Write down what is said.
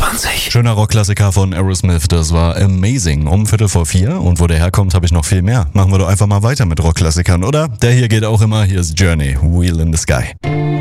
24. Schöner Rockklassiker von Aerosmith, das war Amazing. Um 3:45 und wo der herkommt, habe ich noch viel mehr. Machen wir doch einfach mal weiter mit Rockklassikern, oder? Der hier geht auch immer, hier ist Journey, Wheel in the Sky.